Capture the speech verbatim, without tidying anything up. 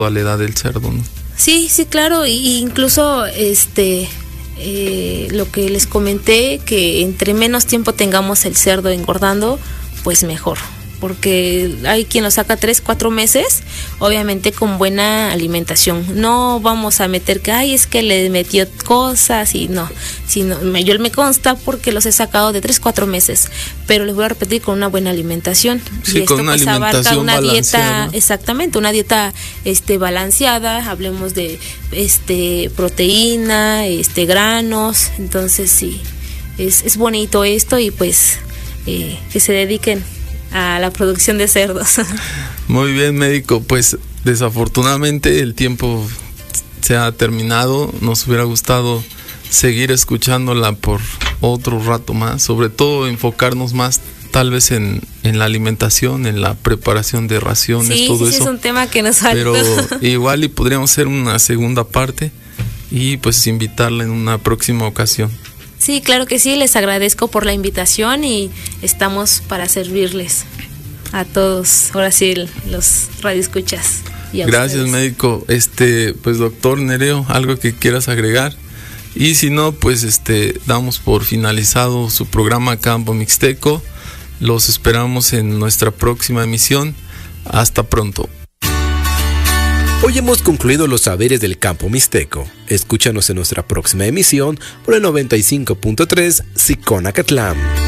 a la edad del cerdo, ¿no? Sí, sí, claro, y incluso este eh, lo que les comenté, que entre menos tiempo tengamos el cerdo engordando, pues mejor, porque hay quien lo saca tres, cuatro meses, obviamente con buena alimentación. No vamos a meter que, ay, es que le metió cosas y no, sino, yo me consta porque los he sacado de tres, cuatro meses, pero les voy a repetir, con una buena alimentación. Sí, y esto con una pues alimentación abarca una balanceada, dieta, ¿no? exactamente, una dieta este balanceada, hablemos de este proteína, este granos, entonces sí, es, es bonito esto y pues eh, que se dediquen a la producción de cerdos. Muy bien, médico, pues desafortunadamente el tiempo se ha terminado. Nos hubiera gustado seguir escuchándola por otro rato más, sobre todo enfocarnos más tal vez en, en la alimentación, en la preparación de raciones, sí, todo sí, eso. Sí, es un tema que nos falta. Pero igual y podríamos hacer una segunda parte y pues invitarla en una próxima ocasión. Sí, claro que sí, les agradezco por la invitación y estamos para servirles a todos, ahora sí, los radioescuchas. Y a Gracias, ustedes. médico. Este, pues doctor Nereo, algo que quieras agregar. Y si no, pues este, damos por finalizado su programa Campo Mixteco. Los esperamos en nuestra próxima emisión. Hasta pronto. Hoy hemos concluido los saberes del campo mixteco. Escúchanos en nuestra próxima emisión por el noventa y cinco punto tres Xiconacatlán.